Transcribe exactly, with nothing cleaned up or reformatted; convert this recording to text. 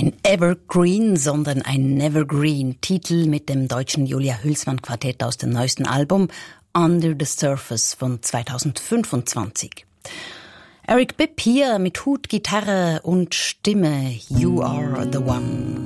Kein Evergreen, sondern ein Nevergreen. Titel mit dem deutschen Julia Hülsmann Quartett aus dem neuesten Album Under the Surface von zweitausendfünfundzwanzig. Eric Bibb hier mit Hut, Gitarre und Stimme. You are the one.